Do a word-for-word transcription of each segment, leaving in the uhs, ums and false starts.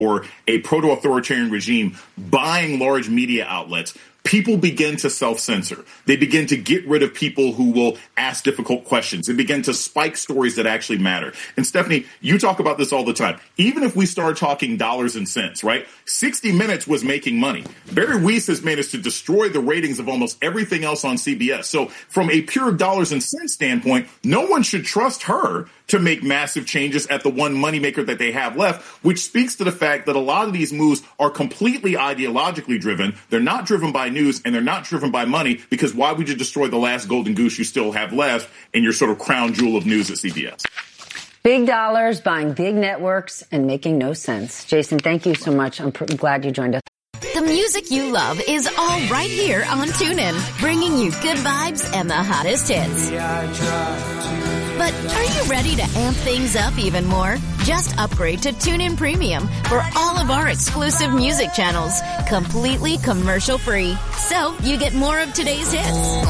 or a proto-authoritarian regime buying large media outlets, people begin to self-censor. They begin to get rid of people who will ask difficult questions. They begin to spike stories that actually matter. And Stephanie, you talk about this all the time. Even if we start talking dollars and cents, right? sixty minutes was making money. Barry Weiss has managed to destroy the ratings of almost everything else on C B S. So from a pure dollars and cents standpoint, no one should trust her to make massive changes at the one moneymaker that they have left, which speaks to the fact that a lot of these moves are completely ideologically driven. They're not driven by news, and they're not driven by money, because why would you destroy the last golden goose you still have left in your sort of crown jewel of news at C B S? Big dollars buying big networks and making no sense. Jason, thank you so much. I'm pr- glad you joined us. The music you love is all right here on TuneIn, bringing you good vibes and the hottest hits. But are you ready to amp things up even more? Just upgrade to TuneIn Premium for all of our exclusive music channels, completely commercial-free. So you get more of today's hits,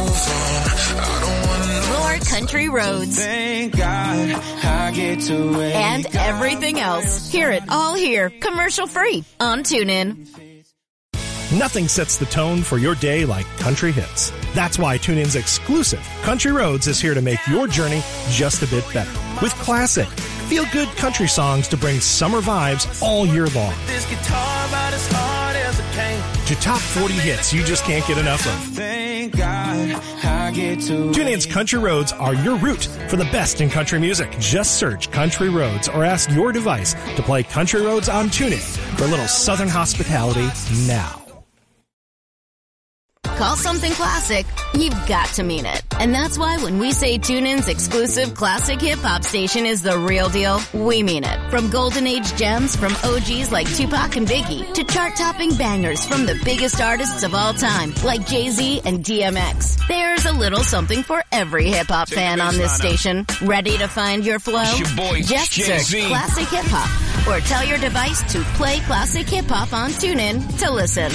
more country roads, and everything else. Hear it all here, commercial-free on TuneIn. Nothing sets the tone for your day like country hits. That's why TuneIn's exclusive Country Roads is here to make your journey just a bit better. With classic, feel-good country songs to bring summer vibes all year long. This guitar about as hard as it came. To top forty hits you just can't get enough of. Thank God I get to TuneIn's Country Roads are your route for the best in country music. Just search Country Roads or ask your device to play Country Roads on TuneIn for a little Southern hospitality now. Call something classic, you've got to mean it. And that's why when we say TuneIn's exclusive classic hip-hop station is the real deal, we mean it. From golden age gems from O Gs like Tupac and Biggie, to chart-topping bangers from the biggest artists of all time, like Jay-Z and D M X. There's a little something for every hip-hop fan on this station. Ready to find your flow? Your boy, Just Jay-Z. search Classic Hip-Hop, or tell your device to play Classic Hip-Hop on TuneIn to listen.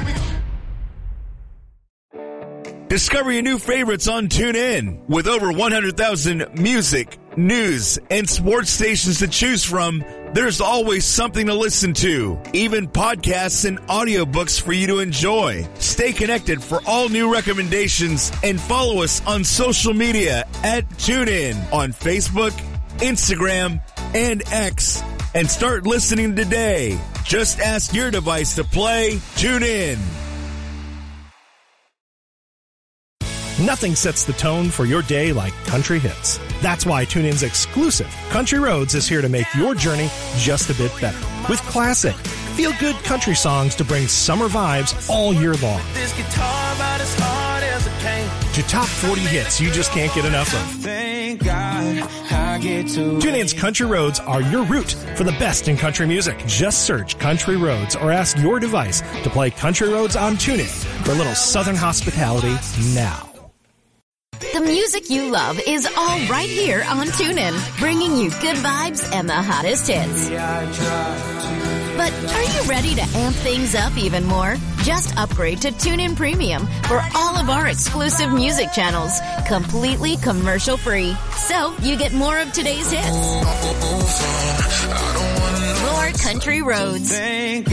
Discover your new favorites on TuneIn. With over one hundred thousand music, news, and sports stations to choose from, there's always something to listen to. Even podcasts and audiobooks for you to enjoy. Stay connected for all new recommendations and follow us on social media at TuneIn on Facebook, Instagram, and X. And start listening today. Just ask your device to play TuneIn. Nothing sets the tone for your day like country hits. That's why TuneIn's exclusive Country Roads is here to make your journey just a bit better. With classic, feel-good country songs to bring summer vibes all year long. This guitar about as hard as it came. To top forty hits you just can't get enough of. Thank God I get to TuneIn's Country Roads are your route for the best in country music. Just search Country Roads or ask your device to play Country Roads on TuneIn for a little Southern hospitality now. The music you love is all right here on TuneIn, bringing you good vibes and the hottest hits. But are you ready to amp things up even more? Just upgrade to TuneIn Premium for all of our exclusive music channels, completely commercial-free. So you get more of today's hits, more country roads, and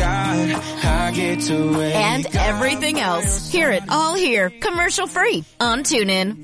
everything else. Hear it all here, commercial-free on TuneIn.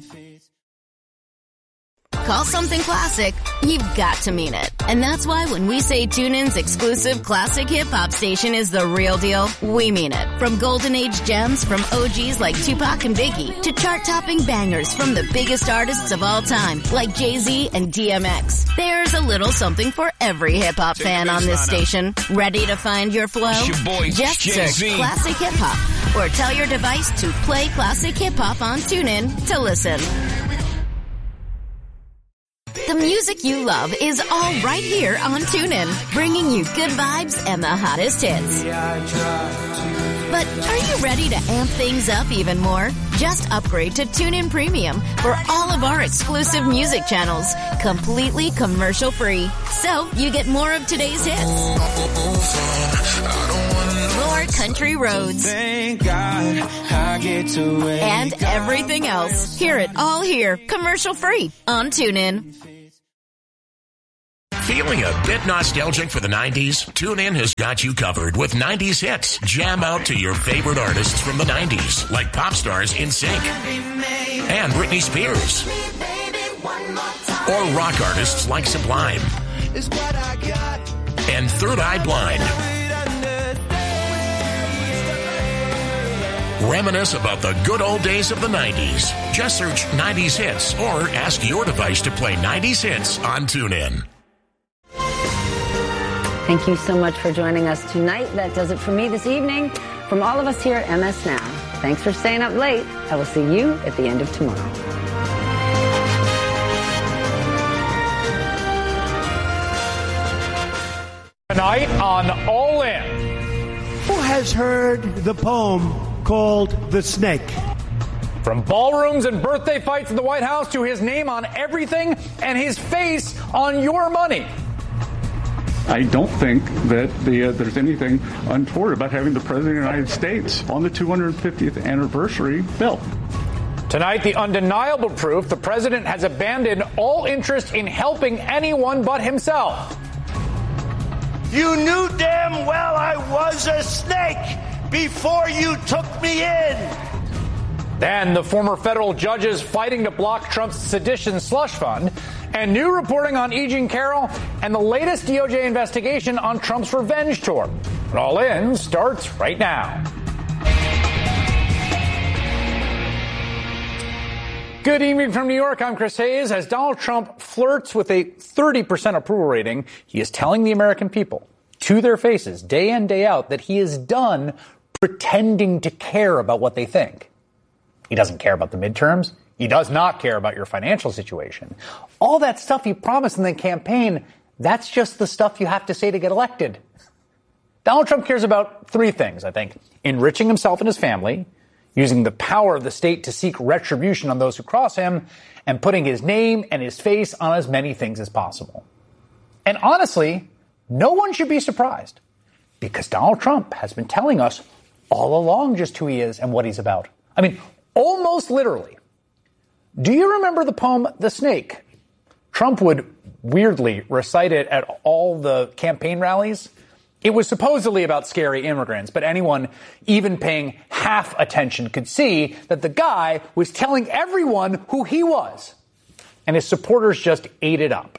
Call something classic, you've got to mean it. And that's why when we say TuneIn's exclusive classic hip-hop station is the real deal, we mean it. From golden age gems from O Gs like Tupac and Biggie, to chart-topping bangers from the biggest artists of all time, like Jay-Z and D M X. There's a little something for every hip-hop fan on this station. Ready to find your flow? Your boy, Just search Jay-Z. Classic Hip-Hop, or tell your device to play Classic Hip-Hop on TuneIn to listen. The music you love is all right here on TuneIn, bringing you good vibes and the hottest hits. But are you ready to amp things up even more? Just upgrade to TuneIn Premium for all of our exclusive music channels, completely commercial-free. So you get more of today's hits, more country roads, and everything else. Hear it all here, commercial-free on TuneIn. Feeling a bit nostalgic for the nineties? TuneIn has got you covered with nineties hits. Jam out to your favorite artists from the nineties, like pop stars NSYNC and Britney Spears, or rock artists like Sublime and Third Eye Blind. Reminisce about the good old days of the nineties. Just search nineties hits or ask your device to play nineties hits on TuneIn. Thank you so much for joining us tonight. That does it for me this evening. From all of us here at M S Now, thanks for staying up late. I will see you at the end of tomorrow. Tonight on All In. Who has heard the poem called The Snake? From ballrooms and birthday fights in the White House to his name on everything and his face on your money. I don't think that the, uh, there's anything untoward about having the President of the United States on the two hundred fiftieth anniversary bill. Tonight, the undeniable proof the president has abandoned all interest in helping anyone but himself. You knew damn well I was a snake before you took me in. Then the former federal judges fighting to block Trump's sedition slush fund, and new reporting on E. Jean Carroll, and the latest D O J investigation on Trump's revenge tour. It All In starts right now. Good evening from New York. I'm Chris Hayes. As Donald Trump flirts with a thirty percent approval rating, he is telling the American people to their faces, day in, day out, that he is done pretending to care about what they think. He doesn't care about the midterms. He does not care about your financial situation. All that stuff you promised in the campaign, that's just the stuff you have to say to get elected. Donald Trump cares about three things, I think. Enriching himself and his family, using the power of the state to seek retribution on those who cross him, and putting his name and his face on as many things as possible. And honestly, no one should be surprised, because Donald Trump has been telling us all along just who he is and what he's about. I mean, almost literally. Do you remember the poem, The Snake? Trump would weirdly recite it at all the campaign rallies. It was supposedly about scary immigrants, but anyone even paying half attention could see that the guy was telling everyone who he was. And his supporters just ate it up.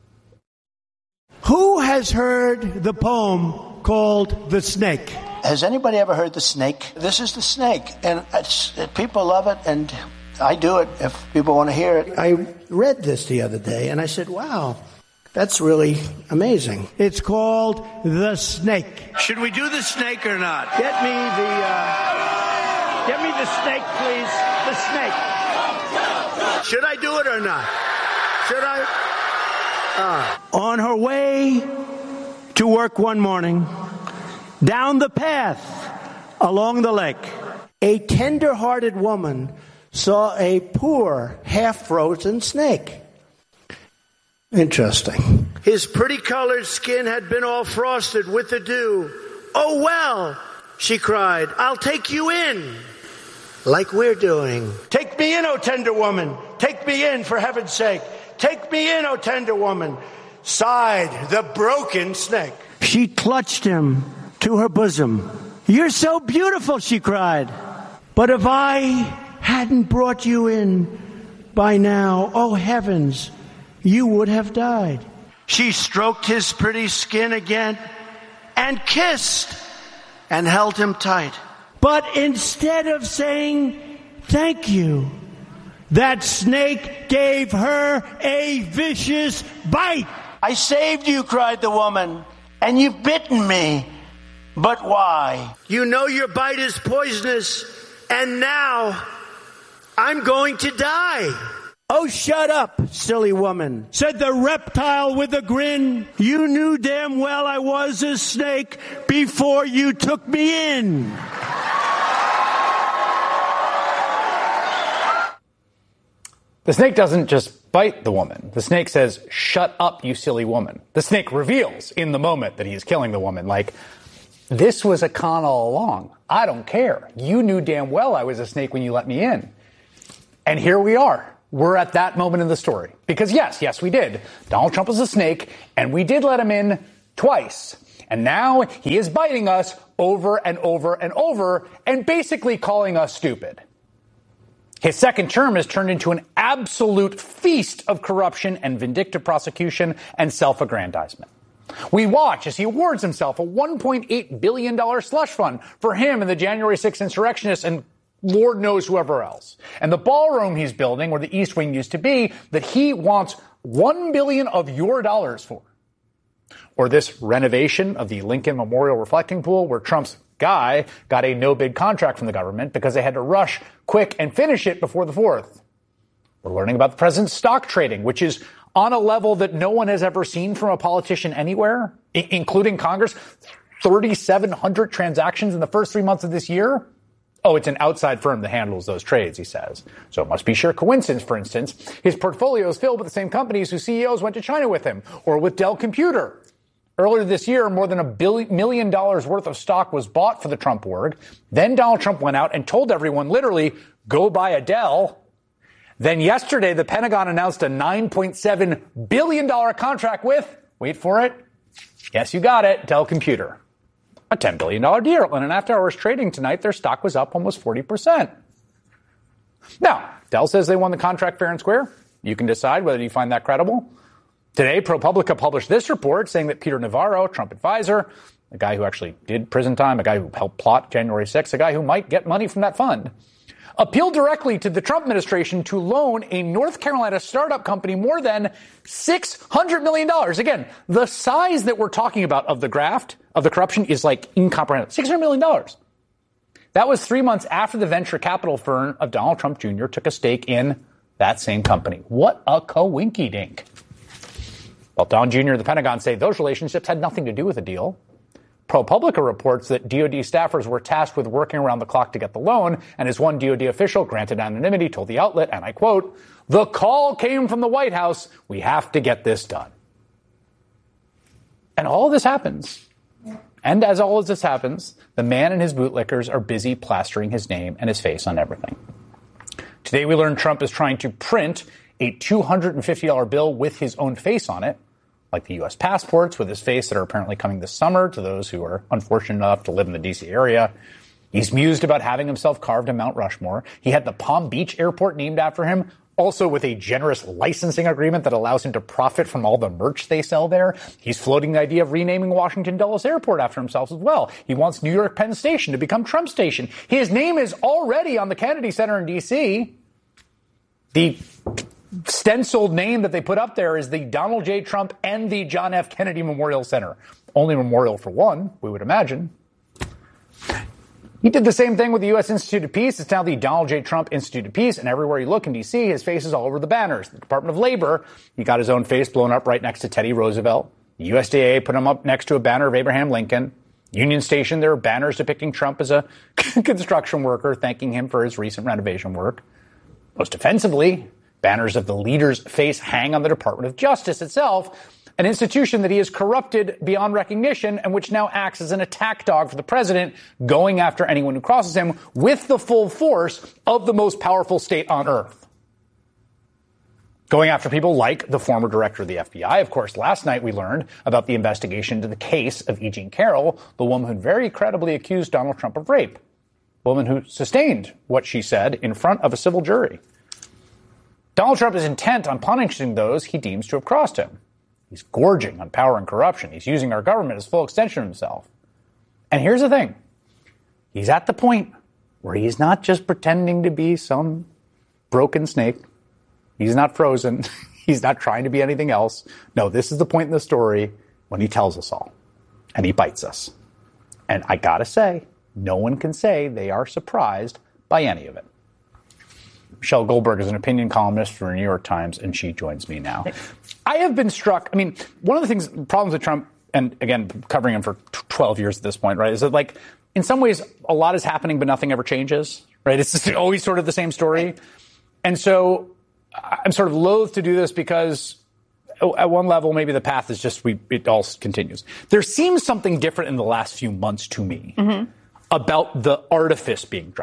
Who has heard the poem called The Snake? Has anybody ever heard The Snake? This is The Snake, and it's, people love it, and I do it if people want to hear it. I read this the other day, and I said, wow, that's really amazing. It's called The Snake. Should we do The Snake or not? Get me the, uh, get me the snake, please. The snake. Should I do it or not? Should I? Uh. On her way to work one morning, down the path along the lake, a tender-hearted woman saw a poor, half-frozen snake. Interesting. His pretty-colored skin had been all frosted with the dew. Oh, well, she cried, I'll take you in, like we're doing. Take me in, oh tender woman. Take me in, for heaven's sake. Take me in, oh tender woman, sighed the broken snake. She clutched him to her bosom. You're so beautiful, she cried. But if I hadn't brought you in by now, oh heavens, you would have died. She stroked his pretty skin again and kissed and held him tight. But instead of saying thank you, that snake gave her a vicious bite. I saved you, cried the woman, and you've bitten me. But why? You know your bite is poisonous, and now I'm going to die. Oh, shut up, silly woman, said the reptile with a grin. You knew damn well I was a snake before you took me in. The snake doesn't just bite the woman. The snake says, shut up, you silly woman. The snake reveals in the moment that he's killing the woman, like, this was a con all along. I don't care. You knew damn well I was a snake when you let me in. And here we are, we're at that moment in the story. Because yes, yes, we did. Donald Trump is a snake, and we did let him in twice. And now he is biting us over and over and over and basically calling us stupid. His second term has turned into an absolute feast of corruption and vindictive prosecution and self-aggrandizement. We watch as he awards himself a one point eight billion dollars slush fund for him and the January sixth insurrectionists and Lord knows whoever else. And the ballroom he's building, where the East Wing used to be, that he wants one billion dollars of your dollars for. Or this renovation of the Lincoln Memorial Reflecting Pool, where Trump's guy got a no-bid contract from the government because they had to rush quick and finish it before the fourth. We're learning about the president's stock trading, which is on a level that no one has ever seen from a politician anywhere, I- including Congress. thirty-seven hundred transactions in the first three months of this year. Oh, it's an outside firm that handles those trades, he says. So it must be sheer coincidence, for instance. His portfolio is filled with the same companies whose C E Os went to China with him, or with Dell Computer. Earlier this year, more than a billion, million dollars worth of stock was bought for the Trump org. Then Donald Trump went out and told everyone, literally, go buy a Dell. Then yesterday, the Pentagon announced a nine point seven billion dollars contract with, wait for it, yes, you got it, Dell Computer. A ten billion dollars deal. And in after-hours trading tonight, their stock was up almost forty percent. Now, Dell says they won the contract fair and square. You can decide whether you find that credible. Today, ProPublica published this report saying that Peter Navarro, Trump advisor, a guy who actually did prison time, a guy who helped plot January sixth, a guy who might get money from that fund, appealed directly to the Trump administration to loan a North Carolina startup company more than six hundred million dollars. Again, the size that we're talking about of the graft, of the corruption, is like incomprehensible. six hundred million dollars. That was three months after the venture capital firm of Donald Trump Junior took a stake in that same company. What a coinky-dink. Well, Don Junior and the Pentagon say those relationships had nothing to do with the deal. ProPublica reports that D O D staffers were tasked with working around the clock to get the loan, and as one D O D official, granted anonymity, told the outlet, and I quote, "The call came from the White House. We have to get this done." And all of this happens. And as all of this happens, the man and his bootlickers are busy plastering his name and his face on everything. Today we learned Trump is trying to print a two hundred fifty dollars bill with his own face on it, like the U S passports with his face that are apparently coming this summer to those who are unfortunate enough to live in the D C area. He's mused about having himself carved in Mount Rushmore. He had the Palm Beach airport named after him, also with a generous licensing agreement that allows him to profit from all the merch they sell there. He's floating the idea of renaming Washington Dulles Airport after himself as well. He wants New York Penn Station to become Trump Station. His name is already on the Kennedy Center in D C. The stenciled name that they put up there is the Donald J. Trump and the John F. Kennedy Memorial Center. Only memorial for one, we would imagine. He did the same thing with the U S Institute of Peace. It's now the Donald J. Trump Institute of Peace, and everywhere you look in D C, his face is all over the banners. The Department of Labor, he got his own face blown up right next to Teddy Roosevelt. The U S D A put him up next to a banner of Abraham Lincoln. Union Station, there are banners depicting Trump as a construction worker, thanking him for his recent renovation work. Most offensively, banners of the leader's face hang on the Department of Justice itself, an institution that he has corrupted beyond recognition and which now acts as an attack dog for the president, going after anyone who crosses him with the full force of the most powerful state on earth. Going after people like the former director of the F B I. Of course, last night we learned about the investigation into the case of E. Jean Carroll, the woman who very credibly accused Donald Trump of rape. A woman who sustained what she said in front of a civil jury. Donald Trump is intent on punishing those he deems to have crossed him. He's gorging on power and corruption. He's using our government as full extension of himself. And here's the thing. He's at the point where he's not just pretending to be some broken snake. He's not frozen. He's not trying to be anything else. No, this is the point in the story when he tells us all. And he bites us. And I gotta say, no one can say they are surprised by any of it. Michelle Goldberg is an opinion columnist for the New York Times, and she joins me now. I have been struck. I mean, one of the things, problems with Trump, and again, covering him for twelve years at this point, right, is that, like, in some ways, a lot is happening, but nothing ever changes, right? It's just always sort of the same story. And so I'm sort of loath to do this because at one level, maybe the path is just we it all continues. There seems something different in the last few months to me. Mm-hmm. About the artifice being dropped.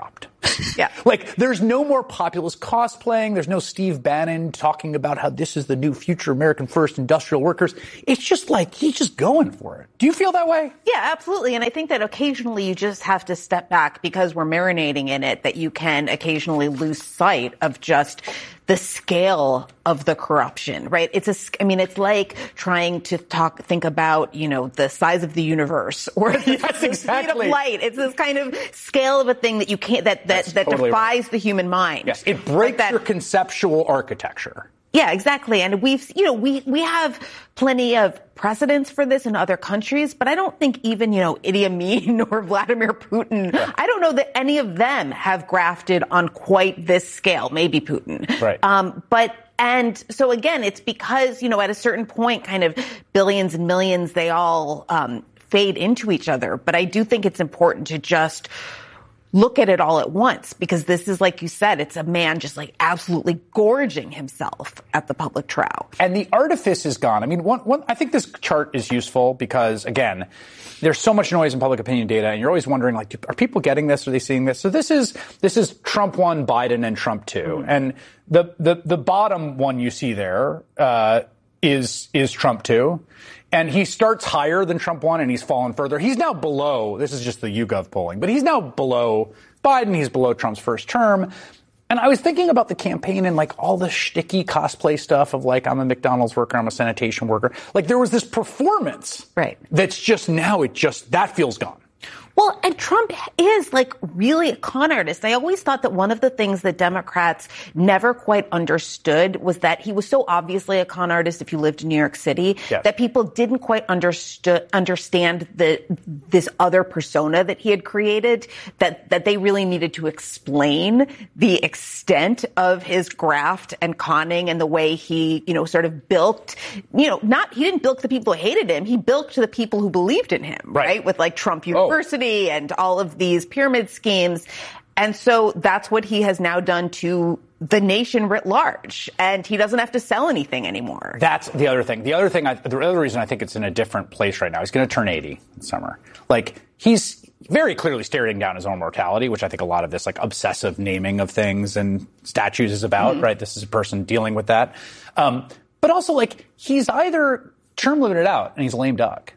Yeah. Like, there's no more populist cosplaying. There's no Steve Bannon talking about how this is the new future American first industrial workers. It's just like, he's just going for it. Do you feel that way? Yeah, absolutely. And I think that occasionally you just have to step back because we're marinating in it, that you can occasionally lose sight of just the scale of the corruption, right? It's a, I mean, it's like trying to talk, think about, you know, the size of the universe or the, yes, the exactly. speed of light. It's this kind of scale of a thing that you can't, that, that, that totally defies right. the human mind. Yes, it breaks that, your conceptual architecture. Yeah, exactly. And we've, you know, we, we have plenty of precedents for this in other countries, but I don't think even, you know, Idi Amin or Vladimir Putin, yeah. I don't know that any of them have grafted on quite this scale, maybe Putin. Right. Um, but, and so again, it's because, you know, at a certain point, kind of billions and millions, they all, um, fade into each other. But I do think it's important to just look at it all at once, because this is, like you said, it's a man just like absolutely gorging himself at the public trout. And the artifice is gone. I mean, one, one, I think this chart is useful because, again, there's so much noise in public opinion data, and you're always wondering, like, are people getting this? Are they seeing this? So this is this is Trump one, Biden, and Trump two. Mm-hmm. And the, the the bottom one you see there uh, is is Trump two. And he starts higher than Trump one, and he's fallen further. He's now below, this is just the YouGov polling, but he's now below Biden. He's below Trump's first term. And I was thinking about the campaign and, like, all the shticky cosplay stuff of, like, I'm a McDonald's worker, I'm a sanitation worker. Like, there was this performance. Right. That's just now, it just, that feels gone. Well, and Trump is, like, really a con artist. I always thought that one of the things that Democrats never quite understood was that he was so obviously a con artist if you lived in New York City, yes. that people didn't quite understood, understand the, this other persona that he had created, that, that they really needed to explain the extent of his graft and conning and the way he, you know, sort of bilked, you know, not, he didn't bilk the people who hated him, he bilked the people who believed in him, right? right? With, like, Trump University. Oh. And all of these pyramid schemes. And so that's what he has now done to the nation writ large. And he doesn't have to sell anything anymore. That's the other thing. The other thing, I, the other reason I think it's in a different place right now, he's going to turn eighty in summer. Like, he's very clearly staring down his own mortality, which I think a lot of this, like, obsessive naming of things and statues is about, mm-hmm. right? This is a person dealing with that. Um, but also, like, he's either term limited out and he's a lame duck,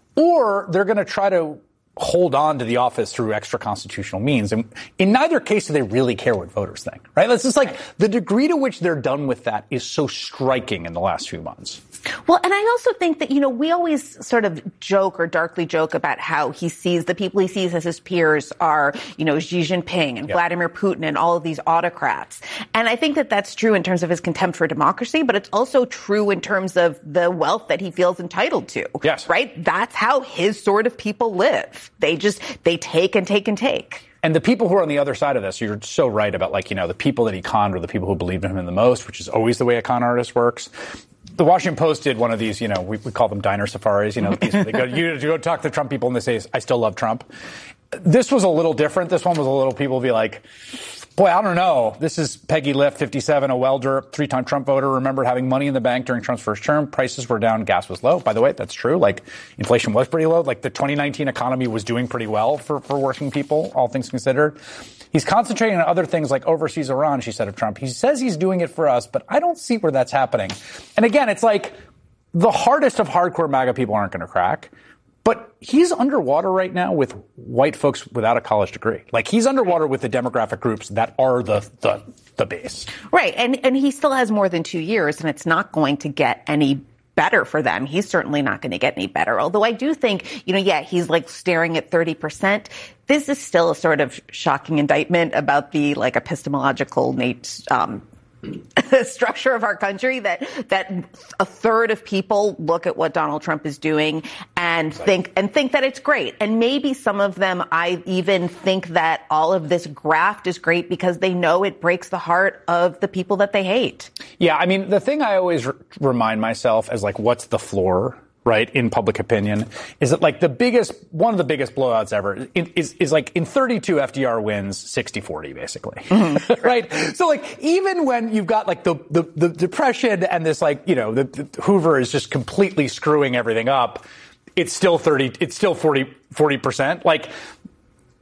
or they're going to try to hold on to the office through extra constitutional means. And in neither case do they really care what voters think, right? It's just like the degree to which they're done with that is so striking in the last few months. Well, and I also think that, you know, we always sort of joke or darkly joke about how he sees the people he sees as his peers are, you know, Xi Jinping and yep. Vladimir Putin and all of these autocrats. And I think that that's true in terms of his contempt for democracy, but it's also true in terms of the wealth that he feels entitled to. Yes. Right? That's how his sort of people live. They just, they take and take and take. And the people who are on the other side of this, you're so right about, like, you know, the people that he conned were the people who believed in him the most, which is always the way a con artist works. The Washington Post did one of these, you know, we, we call them diner safaris, you know, these, they go, you, you go talk to Trump people and they say, I still love Trump. This was a little different. This one was a little, people be like, boy, I don't know. This is Peggy Lift, fifty-seven, a welder, three-time Trump voter, remembered having money in the bank during Trump's first term. Prices were down. Gas was low. By the way, that's true. Like, inflation was pretty low. Like, the twenty nineteen economy was doing pretty well for, for working people, all things considered. He's concentrating on other things like overseas Iran, she said of Trump. He says he's doing it for us, but I don't see where that's happening. And again, it's like the hardest of hardcore MAGA people aren't going to crack. But he's underwater right now with white folks without a college degree. Like, he's underwater with the demographic groups that are the the, the base. Right. And and he still has more than two years, and it's not going to get any better for them. He's certainly not going to get any better. Although I do think, you know, yeah, he's like staring at thirty percent. This is still a sort of shocking indictment about the, like, epistemological Nate, um, structure of our country, that that a third of people look at what Donald Trump is doing and think and think that it's great. And maybe some of them, I even think that all of this graft is great because they know it breaks the heart of the people that they hate. Yeah, I mean, the thing I always r- remind myself is, like, what's the floor? Right, in public opinion, is that, like, the biggest, one of the biggest blowouts ever is, is like, in thirty-two, F D R wins sixty forty, basically. Mm-hmm. Right? So, like, even when you've got, like, the, the, the Depression and this, like, you know, the, the Hoover is just completely screwing everything up, it's still thirty, it's still forty, forty percent. Like,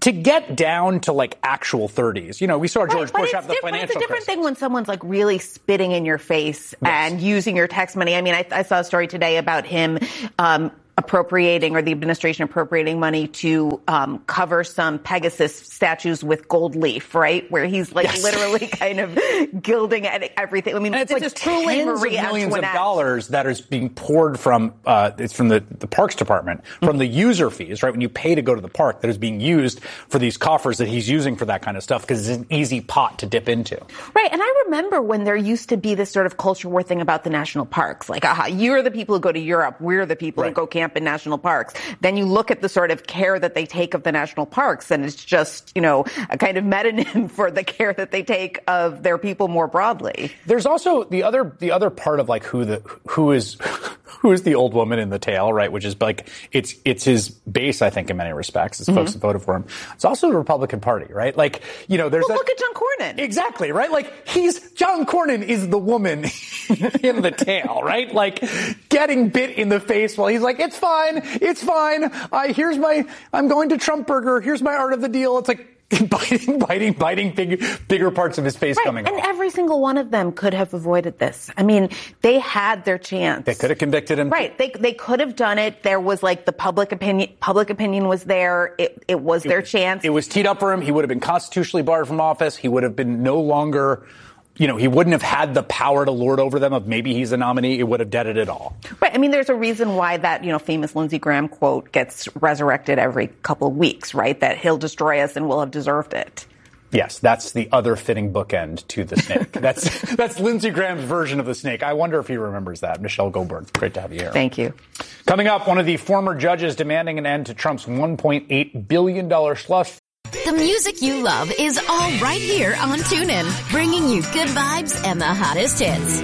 to get down to like actual thirties. You know, we saw George right, Bush have the different. financial It's a different crisis. thing when someone's like really spitting in your face yes. and using your tax money. I mean, I, I saw a story today about him um, appropriating, or the administration appropriating money to um, cover some Pegasus statues with gold leaf, right? Where he's like yes. literally kind of gilding everything. I mean, and it's this like is truly tens Marie of millions Antoinette. of dollars that is being poured from, uh, it's from the, the Parks Department, from mm-hmm. the user fees, right? When you pay to go to the park, that is being used for these coffers that he's using for that kind of stuff because it's an easy pot to dip into. Right. And I remember when there used to be this sort of culture war thing about the national parks. Like, aha, you're the people who go to Europe. We're the people right. who go camp in national parks. Then you look at the sort of care that they take of the national parks, and it's just, you know, a kind of metonym for the care that they take of their people more broadly. There's also the other the other part of like who the who is who is the old woman in the tale, right? Which is like it's it's his base, I think, in many respects. It's mm-hmm. folks that voted for him. It's also the Republican Party, right? Like, you know, there's well, that, look at John Cornyn. Exactly, right? Like he's John Cornyn is the woman in the tale, right? Like getting bit in the face while he's like, it's fine. It's fine. I here's my. I'm going to Trump Burger. Here's my art of the deal. It's like biting, biting, biting big, bigger parts of his face right. coming and off. And every single one of them could have avoided this. I mean, they had their chance. They could have convicted him. Right. They they could have done it. There was like the public opinion. Public opinion was there. It it was it, their chance. It was teed up for him. He would have been constitutionally barred from office. He would have been no longer. You know, he wouldn't have had the power to lord over them of maybe he's a nominee. It would have deaded it all. Right. I mean, there's a reason why that, you know, famous Lindsey Graham quote gets resurrected every couple of weeks, right? That he'll destroy us and we'll have deserved it. Yes, that's the other fitting bookend to the snake. that's that's Lindsey Graham's version of the snake. I wonder if he remembers that. Michelle Goldberg, great to have you here. Thank you. Coming up, one of the former judges demanding an end to Trump's one point eight billion dollars slush. The music you love is all right here on TuneIn, bringing you good vibes and the hottest hits.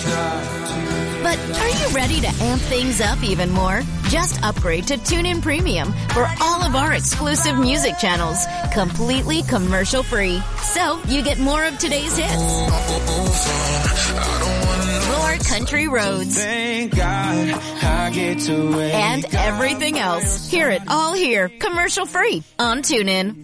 But are you ready to amp things up even more? Just upgrade to TuneIn Premium for all of our exclusive music channels, completely commercial-free. So you get more of today's hits. More country roads. Thank God I get to and everything else. Hear it all here, commercial-free on TuneIn.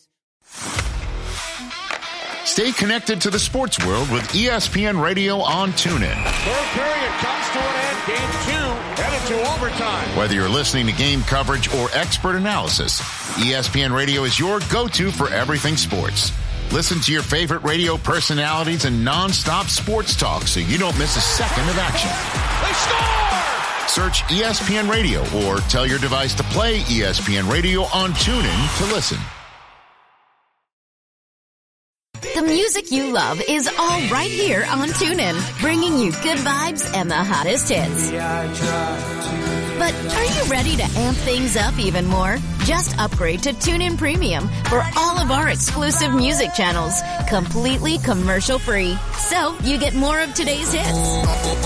Stay connected to the sports world with E S P N Radio on TuneIn. Third period comes to an end. Game two headed to overtime. Whether you're listening to game coverage or expert analysis, E S P N Radio is your go-to for everything sports. Listen to your favorite radio personalities and non-stop sports talk so you don't miss a second of action. They score! Search E S P N Radio or tell your device to play E S P N Radio on TuneIn to listen. The music you love is all right here on TuneIn, bringing you good vibes and the hottest hits. But are you ready to amp things up even more? Just upgrade to TuneIn Premium for all of our exclusive music channels, completely commercial-free. So you get more of today's hits.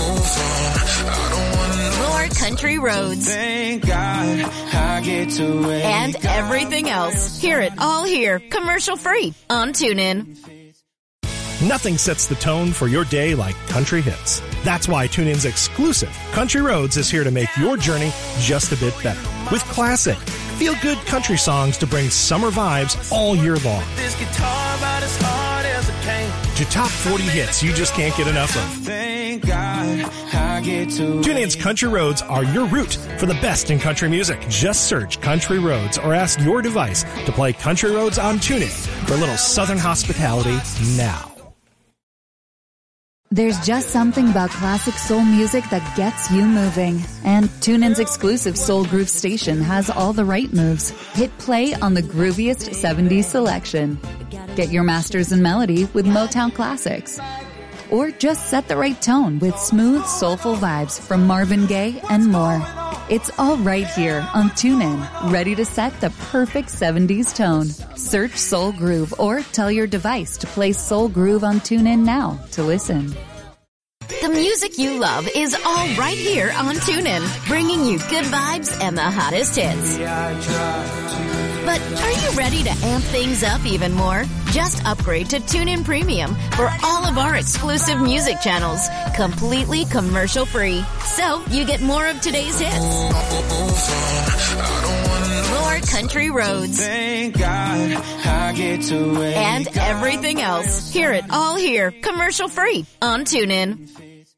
More country roads. Thank God I get to and everything else. Hear it all here, commercial-free on TuneIn. Nothing sets the tone for your day like country hits. That's why TuneIn's exclusive Country Roads is here to make your journey just a bit better. With classic, feel-good country songs to bring summer vibes all year long. This guitar about as hard as it can. To top forty hits you just can't get enough of. Thank God I get to TuneIn's Country Roads are your route for the best in country music. Just search Country Roads or ask your device to play Country Roads on TuneIn for a little southern hospitality now. There's just something about classic soul music that gets you moving. And TuneIn's exclusive Soul Groove station has all the right moves. Hit play on the grooviest seventies selection. Get your masters in melody with Motown classics. Or just set the right tone with smooth, soulful vibes from Marvin Gaye and more. It's all right here on TuneIn, ready to set the perfect seventies tone. Search Soul Groove or tell your device to play Soul Groove on TuneIn now to listen. The music you love is all right here on TuneIn, bringing you good vibes and the hottest hits. But are you ready to amp things up even more? Just upgrade to TuneIn Premium for all of our exclusive music channels, completely commercial-free. So you get more of today's hits. More more country roads, Thank God I get to wake and everything else. Hear it all here, commercial free on TuneIn.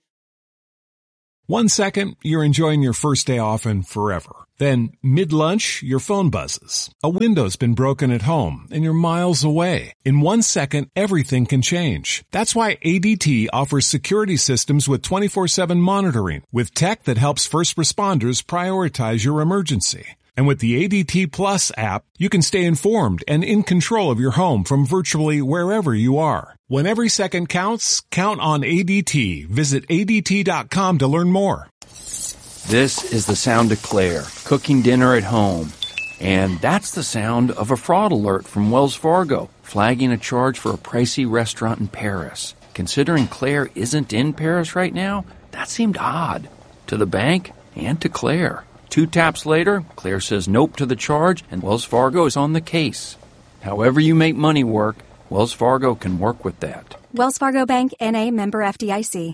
One second, you're enjoying your first day off and forever. Then, mid-lunch, your phone buzzes. A window's been broken at home, and you're miles away. In one second, everything can change. That's why A D T offers security systems with twenty-four seven monitoring, with tech that helps first responders prioritize your emergency. And with the A D T Plus app, you can stay informed and in control of your home from virtually wherever you are. When every second counts, count on A D T. Visit A D T dot com to learn more. This is the sound of Claire, cooking dinner at home. And that's the sound of a fraud alert from Wells Fargo, flagging a charge for a pricey restaurant in Paris. Considering Claire isn't in Paris right now, that seemed odd. To the bank and to Claire. Two taps later, Claire says nope to the charge, and Wells Fargo is on the case. However you make money work, Wells Fargo can work with that. Wells Fargo Bank, N A, member F D I C.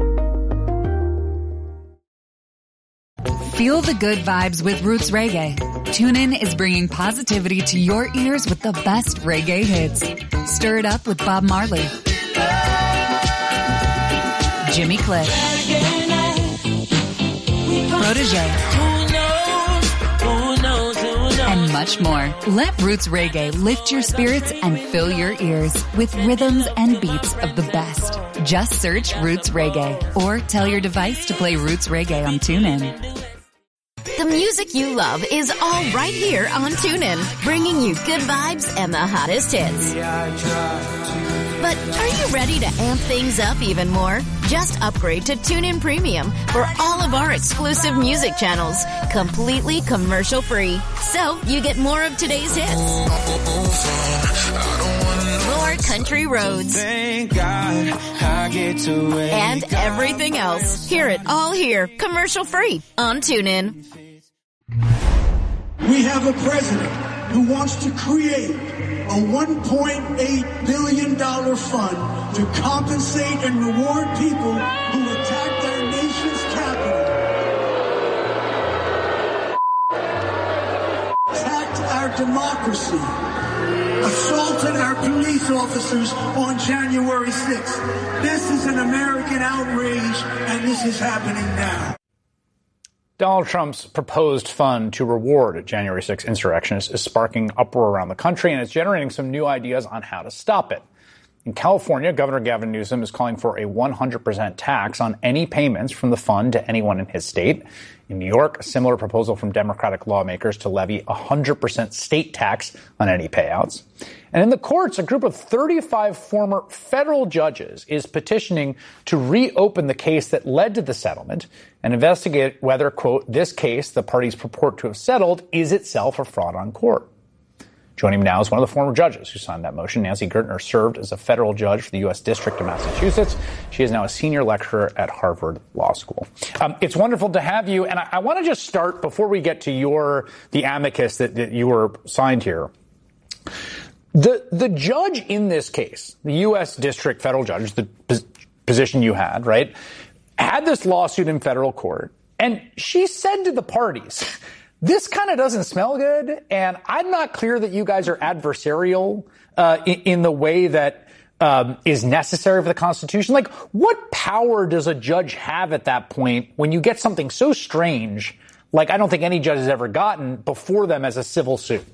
Feel the good vibes with Roots Reggae. TuneIn is bringing positivity to your ears with the best reggae hits. Stir it up with Bob Marley, Jimmy Cliff, Protégé, and much more. Let Roots Reggae lift your spirits and fill your ears with rhythms and beats of the best. Just search Roots Reggae or tell your device to play Roots Reggae on TuneIn. The music you love is all right here on TuneIn, bringing you good vibes and the hottest hits. But are you ready to amp things up even more? Just upgrade to TuneIn Premium for all of our exclusive music channels, completely commercial free. So you get more of today's hits, more country roads, Thank God I get to wake and everything else. Hear it all here, commercial free on TuneIn. We have a president who wants to create a one point eight billion dollars fund to compensate and reward people who attacked our nation's capital, attacked our democracy, assaulted our police officers on January sixth. This is an American outrage, and this is happening now. Donald Trump's proposed fund to reward January sixth insurrectionists is sparking uproar around the country, and it's generating some new ideas on how to stop it. In California, Governor Gavin Newsom is calling for a one hundred percent tax on any payments from the fund to anyone in his state. In New York, a similar proposal from Democratic lawmakers to levy a one hundred percent state tax on any payouts. And in the courts, a group of thirty-five former federal judges is petitioning to reopen the case that led to the settlement and investigate whether, quote, this case the parties purport to have settled is itself a fraud on court. Joining me now is one of the former judges who signed that motion. Nancy Gertner served as a federal judge for the U S District of Massachusetts. She is now a senior lecturer at Harvard Law School. Um, it's wonderful to have you. And I, I want to just start before we get to your, the amicus that, that you were signed here. The, the judge in this case, the U S District federal judge, the pos- position you had, right, had this lawsuit in federal court. And she said to the parties, this kind of doesn't smell good, and I'm not clear that you guys are adversarial uh, in, in the way that um, is necessary for the Constitution. Like, what power does a judge have at that point when you get something so strange, like I don't think any judge has ever gotten, before them as a civil suit?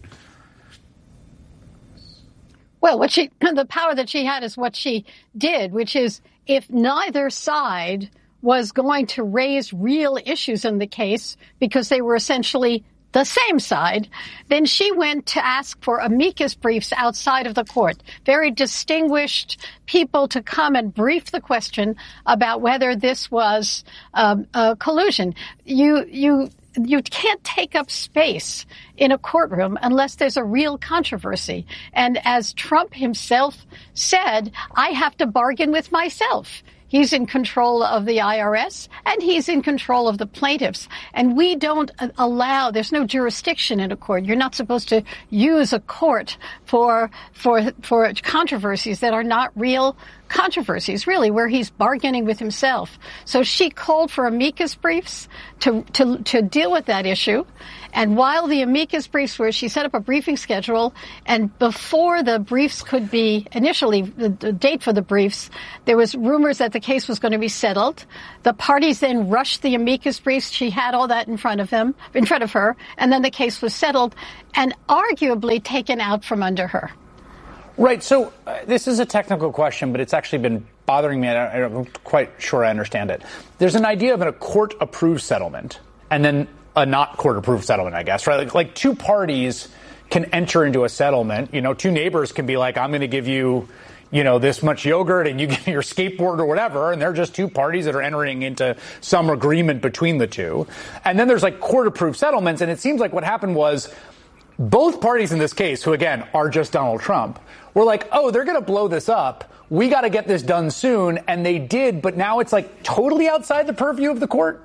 Well, what she, the power that she had is what she did, which is if neither side was going to raise real issues in the case because they were essentially the same side, then she went to ask for amicus briefs outside of the court, very distinguished people to come and brief the question about whether this was um, a collusion. You, you, you can't take up space in a courtroom unless there's a real controversy. And as Trump himself said, I have to bargain with myself. He's in control of the I R S, and he's in control of the plaintiffs. And we don't allow, there's no jurisdiction in a court. You're not supposed to use a court for for for controversies that are not real controversies, really, where he's bargaining with himself. So she called for amicus briefs to, to, to deal with that issue. And while the amicus briefs were, she set up a briefing schedule, and before the briefs could be, initially, the, the date for the briefs, there was rumors that the case was going to be settled. The parties then rushed the amicus briefs. She had all that in front of him, in front of her, and then the case was settled and arguably taken out from under her. Right. So uh, this is a technical question, but it's actually been bothering me. I, I'm not quite sure I understand it. There's an idea of a court-approved settlement and then a not court-approved settlement, I guess, right? Like, like two parties can enter into a settlement. You know, two neighbors can be like, I'm going to give you, you know, this much yogurt and you give me your skateboard or whatever. And they're just two parties that are entering into some agreement between the two. And then there's like court-approved settlements. And it seems like what happened was both parties in this case, who, again, are just Donald Trump, were like, oh, they're going to blow this up. We got to get this done soon. And they did. But now it's like totally outside the purview of the court.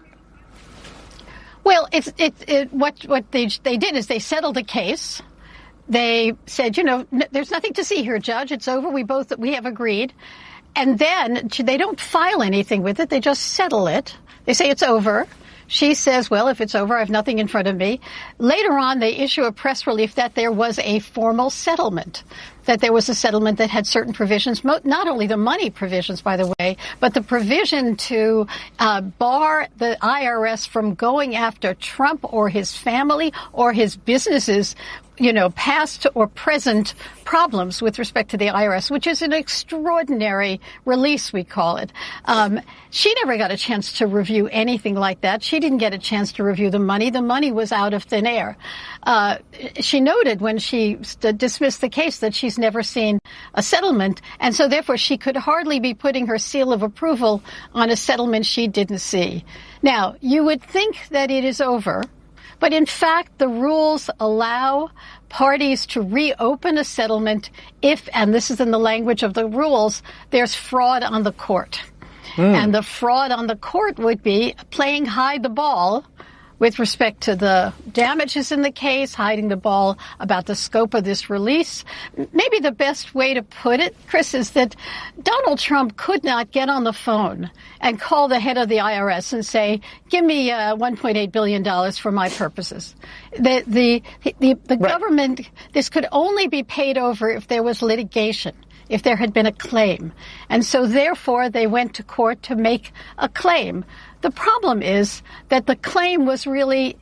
Well, it's it, it what what they they did is they settled a case. They said, you know, n- there's nothing to see here, Judge. It's over. We both we have agreed. And then they don't file anything with it. They just settle it. They say it's over. She says, well, if it's over, I have nothing in front of me. Later on, they issue a press release that there was a formal settlement, that there was a settlement that had certain provisions, not only the money provisions, by the way, but the provision to uh, bar the I R S from going after Trump or his family or his businesses, you know, past or present problems with respect to the I R S, which is an extraordinary release, we call it. Um, she never got a chance to review anything like that. She didn't get a chance to review the money. The money was out of thin air. Uh, she noted when she st- dismissed the case that she's never seen a settlement, and so therefore she could hardly be putting her seal of approval on a settlement she didn't see. Now, you would think that it is over, but in fact, the rules allow parties to reopen a settlement if, and this is in the language of the rules, there's fraud on the court. Mm. And the fraud on the court would be playing hide the ball with respect to the damages in the case, hiding the ball about the scope of this release. Maybe the best way to put it, Chris, is that Donald Trump could not get on the phone and call the head of the I R S and say, give me uh, one point eight billion dollars for my purposes. The, the, the, the right. government, this could only be paid over if there was litigation, if there had been a claim. And so therefore they went to court to make a claim. The problem is that the claim was really,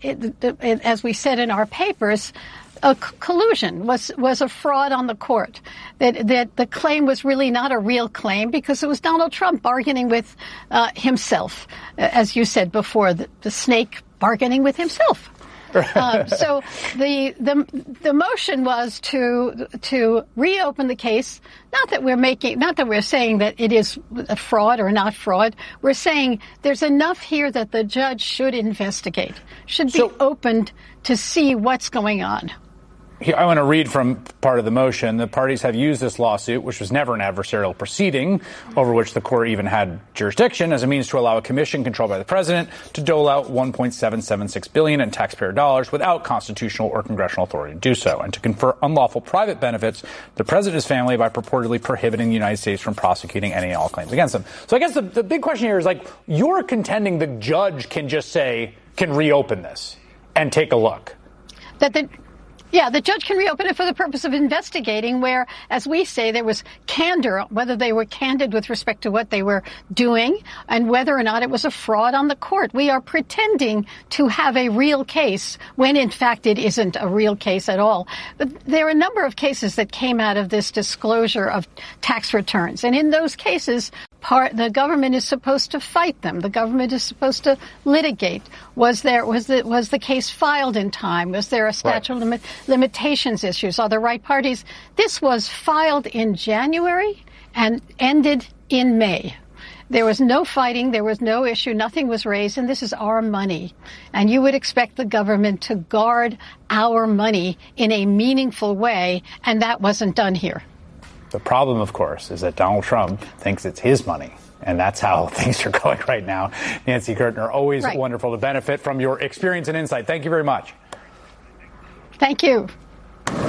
as we said in our papers, a collusion, was was a fraud on the court. That that the claim was really not a real claim because it was Donald Trump bargaining with uh, himself, as you said before, the, the snake bargaining with himself. uh, so the the the motion was to to reopen the case. Not that we're making, not that we're saying that it is a fraud or not fraud. We're saying there's enough here that the judge should investigate, should be so, opened to see what's going on. Here, I want to read from part of the motion. The parties have used this lawsuit, which was never an adversarial proceeding, over which the court even had jurisdiction, as a means to allow a commission controlled by the president to dole out one point seven seven six billion dollars in taxpayer dollars without constitutional or congressional authority to do so, and to confer unlawful private benefits to the president's family by purportedly prohibiting the United States from prosecuting any and all claims against them. So I guess the, the big question here is, like, you're contending the judge can just say, can reopen this and take a look. That the Yeah, the judge can reopen it for the purpose of investigating where, as we say, there was candor, whether they were candid with respect to what they were doing and whether or not it was a fraud on the court. We are pretending to have a real case when, in fact, it isn't a real case at all. But there are a number of cases that came out of this disclosure of tax returns. And in those cases, Part, the government is supposed to fight them. The government is supposed to litigate. Was there was the was the case filed in time? Was there a statute of limit, limitations issues? Are the right parties? This was filed in January and ended in May. There was no fighting. There was no issue. Nothing was raised. And this is our money. And you would expect the government to guard our money in a meaningful way. And that wasn't done here. The problem, of course, is that Donald Trump thinks it's his money, and that's how things are going right now. Nancy Gertner, always right. wonderful to benefit from your experience and insight. Thank you very much. Thank you.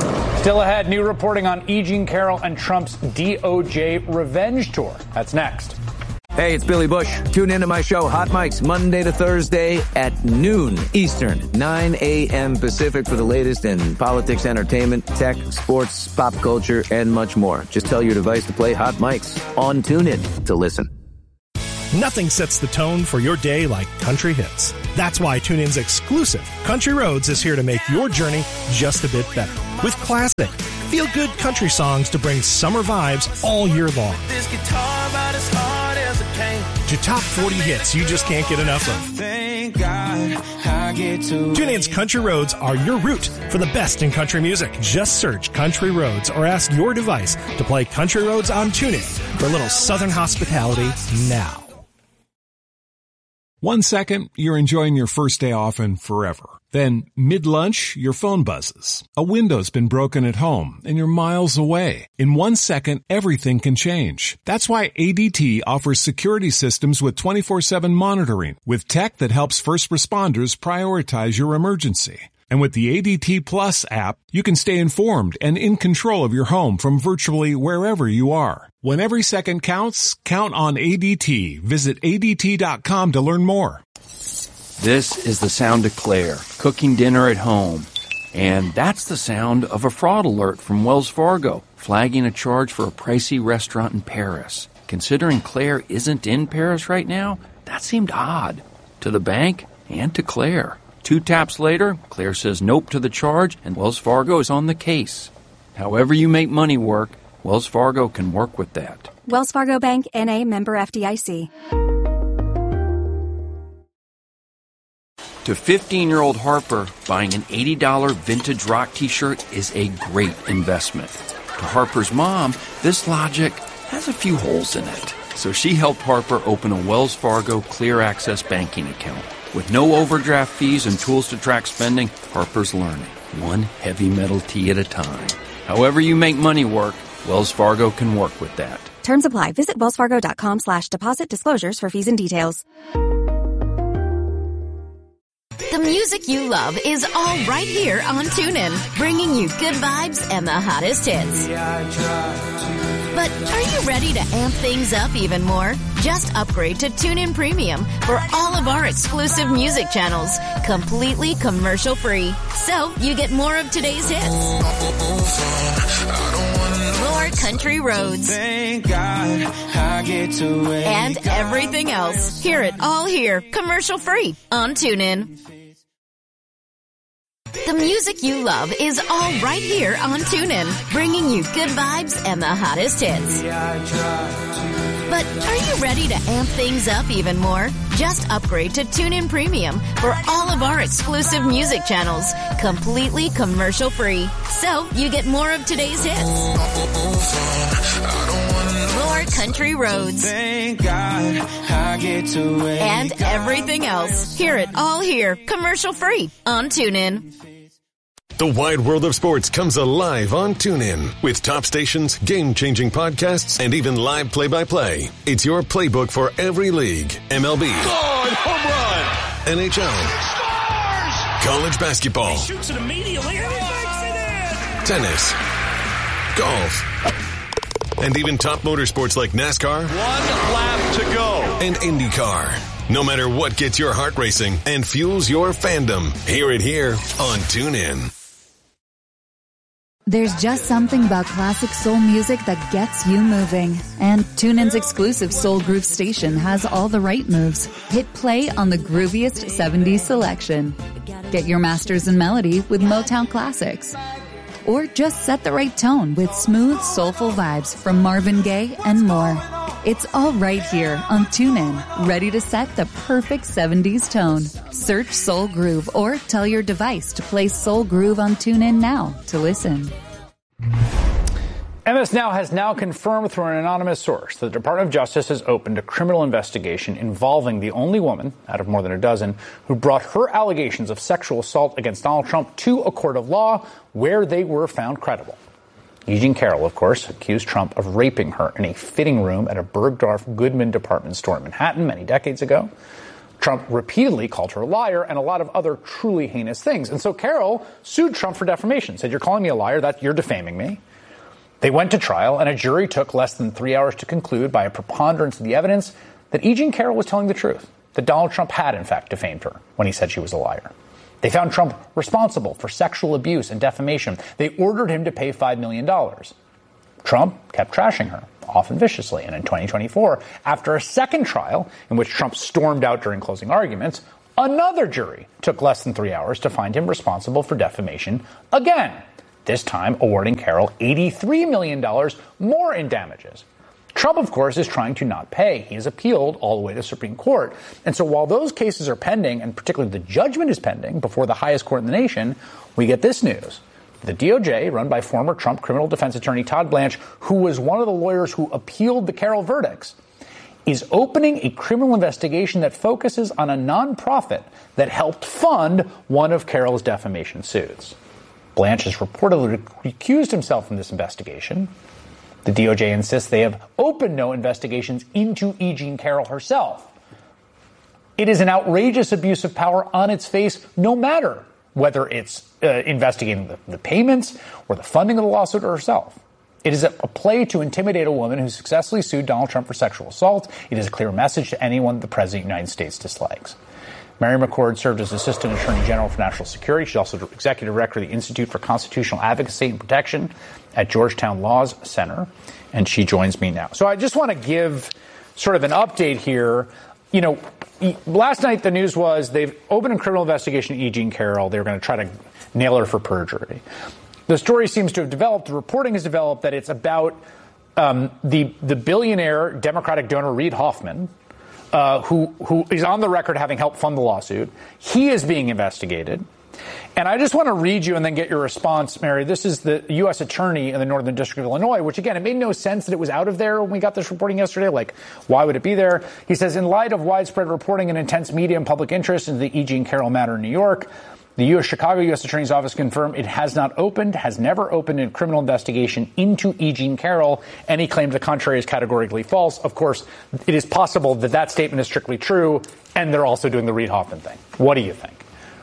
Still ahead, new reporting on E. Jean Carroll and Trump's D O J revenge tour. That's next. Hey, it's Billy Bush. Tune into my show, Hot Mics, Monday to Thursday at noon Eastern, nine a.m. Pacific for the latest in politics, entertainment, tech, sports, pop culture, and much more. Just tell your device to play Hot Mics on TuneIn to listen. Nothing sets the tone for your day like country hits. That's why TuneIn's exclusive Country Roads is here to make your journey just a bit better. With classic, feel-good country songs to bring summer vibes all year long. This guitar about as hard as it came. To top forty hits you just can't get enough of. Thank God I get to TuneIn's Country Roads are your route for the best in country music. Just search Country Roads or ask your device to play Country Roads on TuneIn for a little southern hospitality now. One second, you're enjoying your first day off and forever. Then, mid-lunch, your phone buzzes. A window's been broken at home and you're miles away. In one second, everything can change. That's why A D T offers security systems with twenty-four seven monitoring, with tech that helps first responders prioritize your emergency. And with the A D T Plus app, you can stay informed and in control of your home from virtually wherever you are. When every second counts, count on A D T. Visit A D T dot com to learn more. This is the sound of Claire, cooking dinner at home. And that's the sound of a fraud alert from Wells Fargo, flagging a charge for a pricey restaurant in Paris. Considering Claire isn't in Paris right now, that seemed odd. To the bank and to Claire. Two taps later, Claire says nope to the charge, and Wells Fargo is on the case. However you make money work, Wells Fargo can work with that. Wells Fargo Bank, N A, member F D I C. To fifteen-year-old Harper, buying an eighty dollars vintage rock t-shirt is a great investment. To Harper's mom, this logic has a few holes in it. So she helped Harper open a Wells Fargo Clear Access banking account. With no overdraft fees and tools to track spending, Harper's learning, one heavy metal tee at a time. However you make money work, Wells Fargo can work with that. Terms apply. Visit wellsfargo.com slash deposit disclosures for fees and details. The music you love is all right here on TuneIn, bringing you good vibes and the hottest hits. But are you ready to amp things up even more? Just upgrade to TuneIn Premium for all of our exclusive music channels, completely commercial-free. So you get more of today's hits, more country roads, Thank God I get to and everything else. Hear it all here, commercial-free on TuneIn. The music you love is all right here on TuneIn, bringing you good vibes and the hottest hits. But are you ready to amp things up even more? Just upgrade to TuneIn Premium for all of our exclusive music channels, completely commercial-free. So you get more of today's hits, more country roads, Thank God I get to and everything else. Hear it all here, commercial-free on TuneIn. The wide world of sports comes alive on TuneIn with top stations, game-changing podcasts, and even live play-by-play. It's your playbook for every league. M L B. God, home run! N H L. Scores! College basketball. He shoots it immediately and he makes it in! Tennis. Golf. And even top motorsports like NASCAR. One lap to go. And IndyCar. No matter what gets your heart racing and fuels your fandom, hear it here on TuneIn. There's just something about classic soul music that gets you moving. And TuneIn's exclusive Soul Groove station has all the right moves. Hit play on the grooviest seventies selection. Get your masters in melody with Motown classics. Or just set the right tone with smooth, soulful vibes from Marvin Gaye and more. It's all right here on TuneIn, ready to set the perfect seventies tone. Search Soul Groove or tell your device to play Soul Groove on TuneIn now to listen. M S Now has now confirmed through an anonymous source that the Department of Justice has opened a criminal investigation involving the only woman, out of more than a dozen, who brought her allegations of sexual assault against Donald Trump to a court of law where they were found credible. E. Jean Carroll, of course, accused Trump of raping her in a fitting room at a Bergdorf Goodman department store in Manhattan many decades ago. Trump repeatedly called her a liar and a lot of other truly heinous things. And so Carroll sued Trump for defamation, said, you're calling me a liar, that you're defaming me. They went to trial, and a jury took less than three hours to conclude by a preponderance of the evidence that E. Jean Carroll was telling the truth, that Donald Trump had, in fact, defamed her when he said she was a liar. They found Trump responsible for sexual abuse and defamation. They ordered him to pay five million dollars. Trump kept trashing her, often viciously. And in twenty twenty-four, after a second trial in which Trump stormed out during closing arguments, another jury took less than three hours to find him responsible for defamation again, this time awarding Carroll eighty-three million dollars more in damages. Trump, of course, is trying to not pay. He has appealed all the way to the Supreme Court. And so while those cases are pending, and particularly the judgment is pending before the highest court in the nation, we get this news. The D O J, run by former Trump criminal defense attorney Todd Blanche, who was one of the lawyers who appealed the Carroll verdicts, is opening a criminal investigation that focuses on a nonprofit that helped fund one of Carroll's defamation suits. Blanche has reportedly recused himself from this investigation. The D O J insists they have opened no investigations into E. Jean Carroll herself. It is an outrageous abuse of power on its face, no matter whether it's uh, investigating the, the payments or the funding of the lawsuit or herself. It is a, a play to intimidate a woman who successfully sued Donald Trump for sexual assault. It is a clear message to anyone the President of the United States dislikes. Mary McCord served as Assistant Attorney General for National Security. She's also Executive Director of the Institute for Constitutional Advocacy and Protection at Georgetown Laws Center, and she joins me now. So I just want to give sort of an update here. You know, last night the news was they've opened a criminal investigation into E. Jean Carroll. They were going to try to nail her for perjury. The story seems to have developed, the reporting has developed, that it's about um, the, the billionaire Democratic donor Reid Hoffman, Uh, who who is on the record having helped fund the lawsuit. He is being investigated. And I just want to read you and then get your response, Mary. This is the U S attorney in the Northern District of Illinois, which, again, it made no sense that it was out of there when we got this reporting yesterday. Like, why would it be there? He says, in light of widespread reporting and intense media and public interest into the E. Jean Carroll matter in New York, the U S Chicago U S Attorney's Office confirmed it has not opened, has never opened a criminal investigation into E. Jean Carroll. Any claim to the contrary is categorically false. Of course, it is possible that that statement is strictly true, and they're also doing the Reid Hoffman thing. What do you think?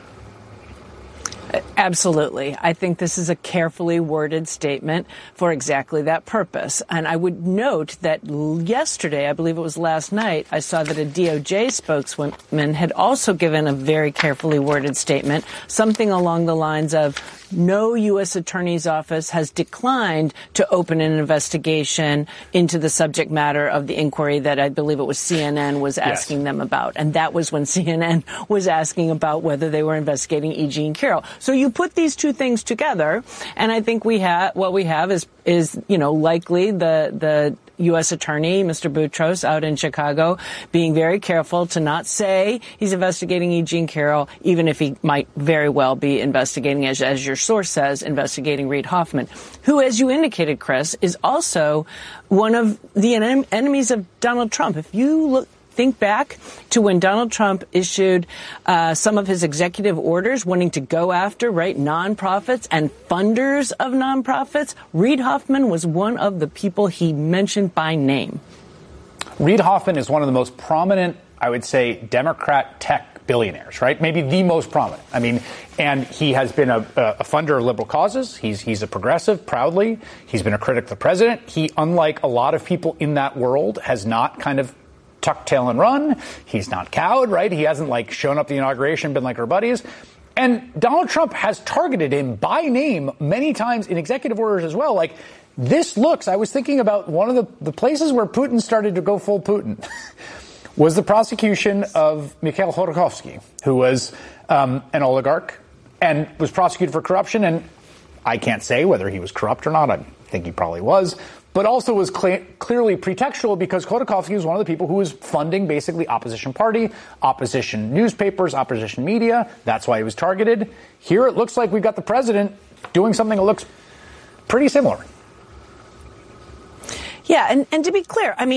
Absolutely. I think this is a carefully worded statement for exactly that purpose. And I would note that yesterday, I believe it was last night, I saw that a D O J spokeswoman had also given a very carefully worded statement, something along the lines of, no U S Attorney's Office has declined to open an investigation into the subject matter of the inquiry that I believe it was C N N was asking yes. them about. And that was when C N N was asking about whether they were investigating E. Jean Carroll. So you put these two things together, and I think we have what we have is is you know likely the the U S Attorney, Mister Boutros, out in Chicago, being very careful to not say he's investigating E. Jean Carroll, even if he might very well be investigating, as, as your source says, investigating Reid Hoffman, who, as you indicated, Chris, is also one of the en- enemies of Donald Trump. If you look, think back to when Donald Trump issued uh, some of his executive orders wanting to go after, right, nonprofits and funders of nonprofits, Reid Hoffman was one of the people he mentioned by name. Reid Hoffman is one of the most prominent, I would say, Democrat tech billionaires, right? Maybe the most prominent. I mean, and he has been a, a funder of liberal causes. He's he's a progressive, proudly. He's been a critic of the president. He, unlike a lot of people in that world, has not kind of tuck tail and run. He's not cowed, right? He hasn't like shown up at the inauguration, been like our buddies. And Donald Trump has targeted him by name many times in executive orders as well. Like, this looks, I was thinking about one of the, the places where Putin started to go full Putin was the prosecution of Mikhail Khodorkovsky, who was um, an oligarch and was prosecuted for corruption. And I can't say whether he was corrupt or not. I think he probably was. But also was cl- clearly pretextual because Khodorkovsky was one of the people who was funding basically opposition party, opposition newspapers, opposition media. That's why he was targeted. Here it looks like we've got the president doing something that looks pretty similar. Yeah, and, and to be clear, I mean,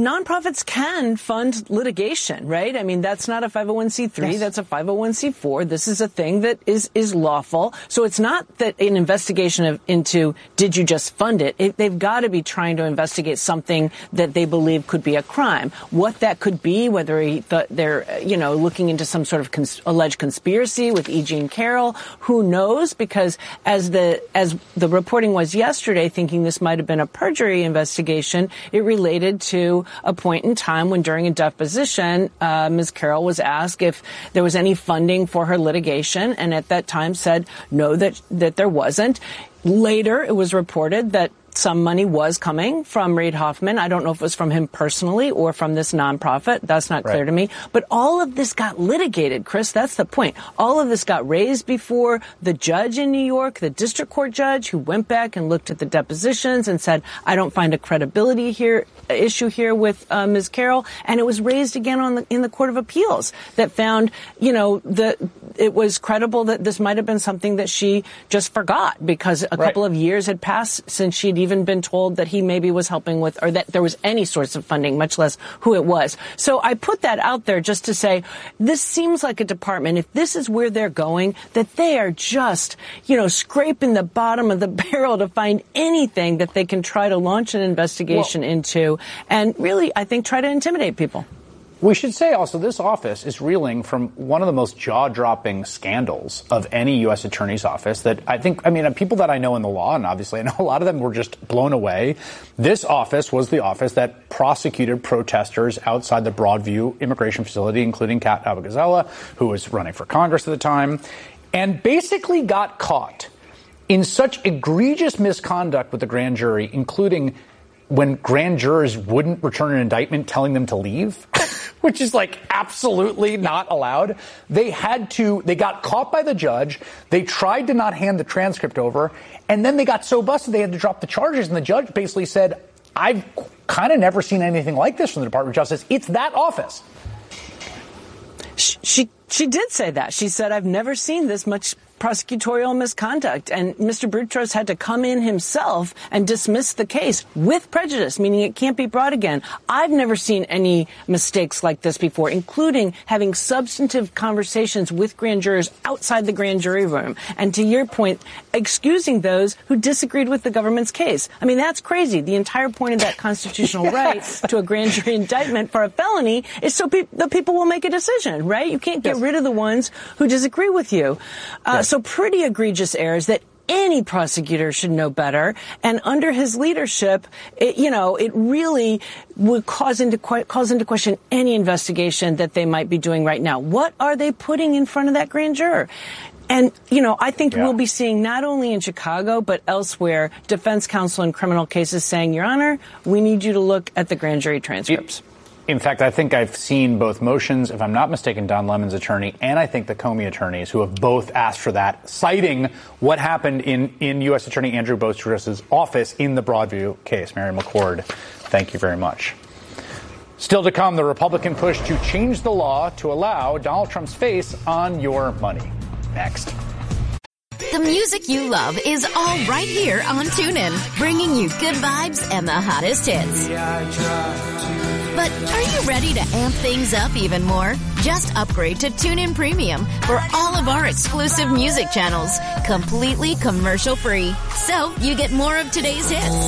nonprofits can fund litigation, right? I mean, that's not a five oh one c three. Yes. That's a five oh one c four. This is a thing that is, is lawful. So it's not that an investigation of, into did you just fund it? it they've got to be trying to investigate something that they believe could be a crime. What that could be, whether he th- they're, you know, looking into some sort of cons- alleged conspiracy with E. Jean Carroll, who knows? Because as the, as the reporting was yesterday, thinking this might have been a perjury investigation, it related to a point in time when during a deposition, uh, Miz Carroll was asked if there was any funding for her litigation, and at that time said no, that that there wasn't. Later, it was reported that some money was coming from Reid Hoffman. I don't know if it was from him personally or from this nonprofit. That's not clear right. to me. But all of this got litigated, Chris. That's the point. All of this got raised before the judge in New York, the district court judge, who went back and looked at the depositions and said, I don't find a credibility here issue here with uh, Miz Carroll. And it was raised again on the, in the Court of Appeals that found, you know, that it was credible that this might have been something that she just forgot because a right. couple of years had passed since she'd even been told that he maybe was helping with, or that there was any source of funding, much less who it was. So I put that out there just to say, this seems like a department, if this is where they're going, that they are just, you know, scraping the bottom of the barrel to find anything that they can try to launch an investigation well, into, and really, I think, try to intimidate people. We should say also this office is reeling from one of the most jaw-dropping scandals of any U S attorney's office that I think, I mean, people that I know in the law, and obviously I know a lot of them were just blown away. This office was the office that prosecuted protesters outside the Broadview immigration facility, including Kat Abou-Gazella, who was running for Congress at the time, and basically got caught in such egregious misconduct with the grand jury, including when grand jurors wouldn't return an indictment telling them to leave, which is like absolutely not allowed. They had to, they got caught by the judge. They tried to not hand the transcript over. And then they got so busted they had to drop the charges. And the judge basically said, I've kind of never seen anything like this from the Department of Justice. It's that office. She, she, she did say that. She said, I've never seen this much prosecutorial misconduct. And Mister Boutros had to come in himself and dismiss the case with prejudice, meaning it can't be brought again. I've never seen any mistakes like this before, including having substantive conversations with grand jurors outside the grand jury room. And to your point, excusing those who disagreed with the government's case. I mean, that's crazy. The entire point of that constitutional yes. right to a grand jury indictment for a felony is so pe- the people will make a decision, right? You can't get yes. rid of the ones who disagree with you. Uh, yes. So pretty egregious errors that any prosecutor should know better. And under his leadership, it, you know, it really would cause into, cause into question any investigation that they might be doing right now. What are they putting in front of that grand juror? And, you know, I think yeah. we'll be seeing not only in Chicago, but elsewhere, defense counsel in criminal cases saying, Your Honor, we need you to look at the grand jury transcripts. It- In fact, I think I've seen both motions, if I'm not mistaken, Don Lemon's attorney, and I think the Comey attorneys who have both asked for that, citing what happened in, in U S Attorney Andrew Boutros' office in the Broadview case. Mary McCord, thank you very much. Still to come, the Republican push to change the law to allow Donald Trump's face on your money. Next. The music you love is all right here on TuneIn, bringing you good vibes and the hottest hits. But are you ready to amp things up even more? Just upgrade to TuneIn Premium for all of our exclusive music channels, completely commercial-free. So you get more of today's hits,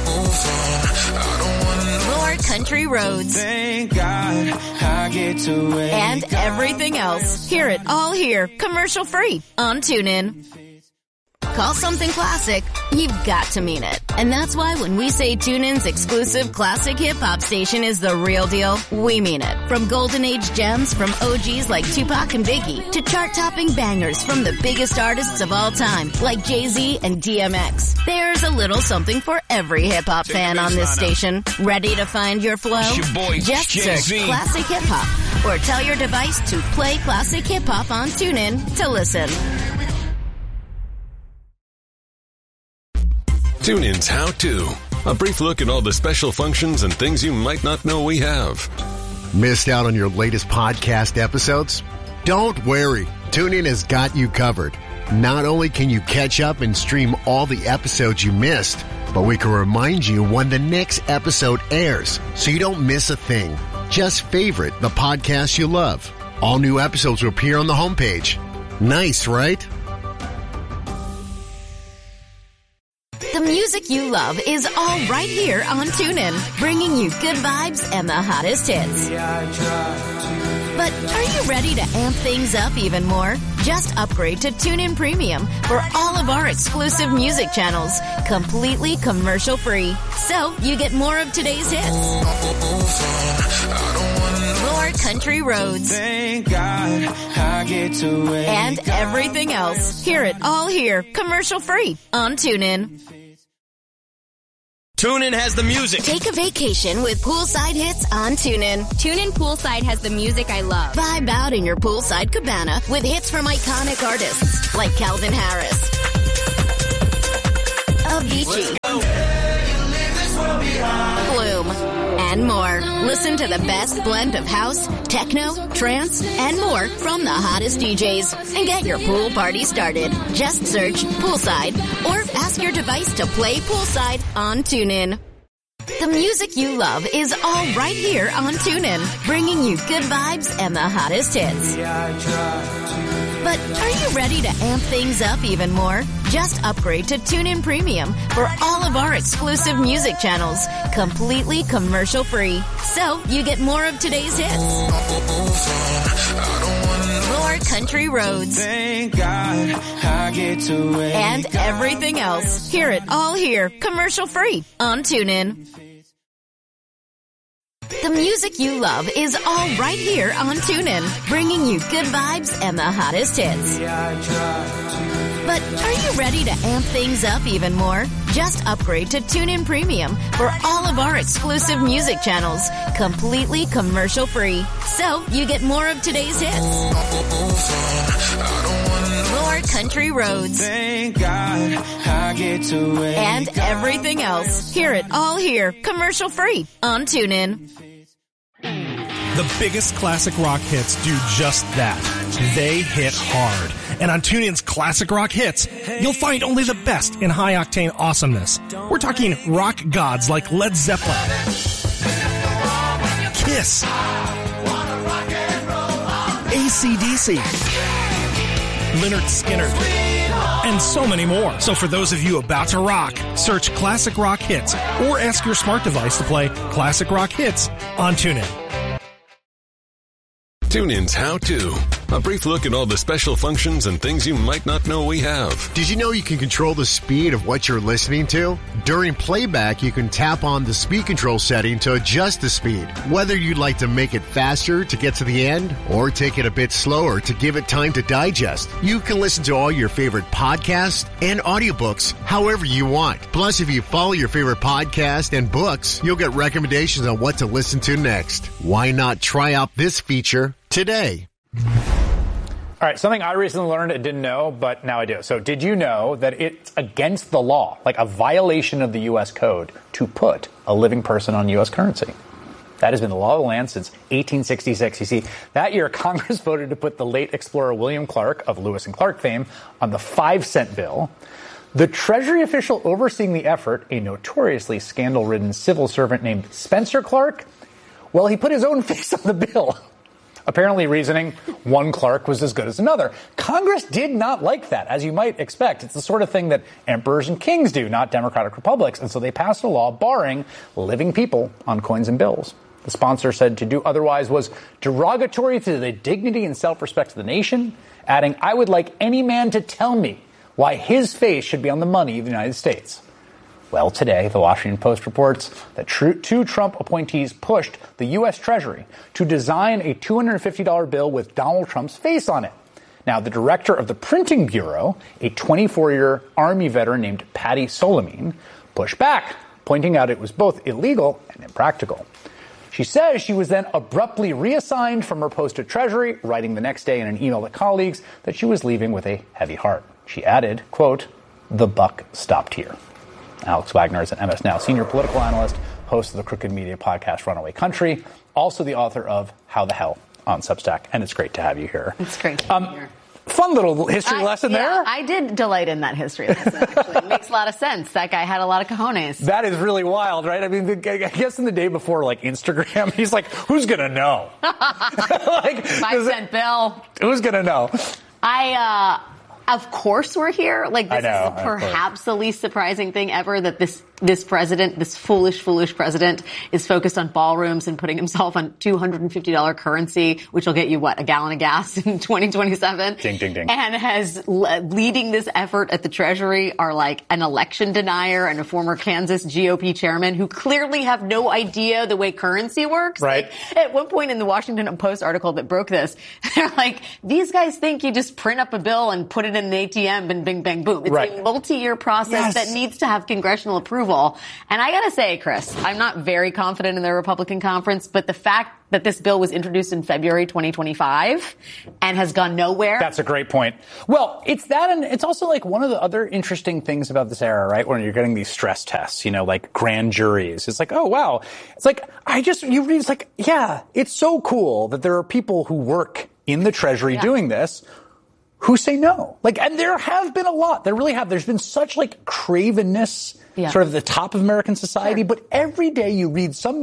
more country roads, Thank God I get to wake and everything else. Hear it all here, commercial-free on TuneIn. Call something classic, you've got to mean it. And that's why when we say TuneIn's exclusive classic hip-hop station is the real deal, we mean it. From golden age gems from O Gs like Tupac and Biggie to chart-topping bangers from the biggest artists of all time like Jay-Z and D M X. There's a little something for every hip-hop fan on this station. Ready to find your flow? Your boy, Just Jay-Z. search Classic Hip-Hop or tell your device to play Classic Hip-Hop on TuneIn to listen. TuneIn's How To. A brief look at all the special functions and things you might not know we have. Missed out on your latest podcast episodes? Don't worry. TuneIn has got you covered. Not only can you catch up and stream all the episodes you missed, but we can remind you when the next episode airs so you don't miss a thing. Just favorite the podcast you love. All new episodes will appear on the homepage. Nice, right? The music you love is all right here on TuneIn, bringing you good vibes and the hottest hits. But are you ready to amp things up even more? Just upgrade to TuneIn Premium for all of our exclusive music channels, completely commercial-free. So you get more of today's hits, more country roads, Thank God I get to wake and everything else. Hear it all here, commercial-free on TuneIn. TuneIn has the music. Take a vacation with poolside hits on TuneIn. TuneIn Poolside has the music I love. Vibe out in your poolside cabana with hits from iconic artists like Calvin Harris, Avicii, Flume, and more. Listen to the best blend of house, techno, trance, and more from the hottest D Js. And get your pool party started. Just search Poolside or ask your device to play Poolside on TuneIn. The music you love is all right here on TuneIn, bringing you good vibes and the hottest hits. But are you ready to amp things up even more? Just upgrade to TuneIn Premium for all of our exclusive music channels, completely commercial-free. So you get more of today's hits, more country roads, Thank God I get to wake and everything else. Hear it all here, commercial-free on TuneIn. The music you love is all right here on TuneIn, bringing you good vibes and the hottest hits. But are you ready to amp things up even more? Just upgrade to TuneIn Premium for all of our exclusive music channels, completely commercial-free. So you get more of today's hits, more country roads, Thank God I get to wake and everything else. Hear it all here, commercial-free on TuneIn. The biggest classic rock hits do just that. They hit hard. And on TuneIn's Classic Rock Hits, you'll find only the best in high-octane awesomeness. We're talking rock gods like Led Zeppelin, Kiss, A C D C, Lynyrd Skynyrd, and so many more. So for those of you about to rock, search Classic Rock Hits or ask your smart device to play Classic Rock Hits on TuneIn. TuneIn's How To. A brief look at all the special functions and things you might not know we have. Did you know you can control the speed of what you're listening to? During playback, you can tap on the speed control setting to adjust the speed. Whether you'd like to make it faster to get to the end or take it a bit slower to give it time to digest, you can listen to all your favorite podcasts and audiobooks however you want. Plus, if you follow your favorite podcast and books, you'll get recommendations on what to listen to next. Why not try out this feature today? All right, something I recently learned and didn't know, but now I do. So did you know that it's against the law, like a violation of the U S code, to put a living person on U S currency? That has been the law of the land since eighteen sixty-six. You see, that year, Congress voted to put the late explorer William Clark of Lewis and Clark fame on the five-cent bill. The Treasury official overseeing the effort, a notoriously scandal-ridden civil servant named Spencer Clark, well, he put his own face on the bill. Apparently reasoning one Clark was as good as another. Congress did not like that, as you might expect. It's the sort of thing that emperors and kings do, not democratic republics. And so they passed a law barring living people on coins and bills. The sponsor said to do otherwise was derogatory to the dignity and self-respect of the nation, adding, "I would like any man to tell me why his face should be on the money of the United States." Well, today, the Washington Post reports that two Trump appointees pushed the U S. Treasury to design a two hundred fifty dollars bill with Donald Trump's face on it. Now, the director of the Printing Bureau, a twenty-four-year Army veteran named Patty Solimine, pushed back, pointing out it was both illegal and impractical. She says she was then abruptly reassigned from her post at Treasury, writing the next day in an email to colleagues that she was leaving with a heavy heart. She added, quote, "The buck stopped here." Alex Wagner is an M S Now senior political analyst, host of the Crooked Media podcast Runaway Country, also the author of How the Hell on Substack, and it's great to have you here. It's great to um, be here. Fun little history I, lesson yeah, there. I did delight in that history lesson, actually. It makes a lot of sense. That guy had a lot of cojones. That is really wild, right? I mean, the, I guess in the day before, like, Instagram, he's like, who's going to know? like, Five cent bill. Who's going to know? I, uh, of course we're here. Like, this know, is perhaps the least surprising thing ever that this this president, this foolish, foolish president, is focused on ballrooms and putting himself on two hundred fifty dollars currency, which will get you, what, a gallon of gas in twenty twenty-seven? Ding, ding, ding. And has le- leading this effort at the Treasury are like an election denier and a former Kansas G O P chairman who clearly have no idea the way currency works. Right. Like, at one point in the Washington Post article that broke this, they're like, these guys think you just print up a bill and put it in an A T M and bing, bang, boom. It's right. a multi-year process yes. that needs to have congressional approval. And I gotta say, Chris, I'm not very confident in the Republican conference, but the fact that this bill was introduced in February twenty twenty-five and has gone nowhere. That's a great point. Well, it's that, and it's also like one of the other interesting things about this era, right? When you're getting these stress tests, you know, like grand juries. It's like, oh, wow. It's like, I just, you read, it's like, yeah, it's so cool that there are people who work in the Treasury yeah. doing this who say no. Like, and there have been a lot. There really have. There's been such like cravenness, yeah. sort of the top of American society. Sure. But every day you read some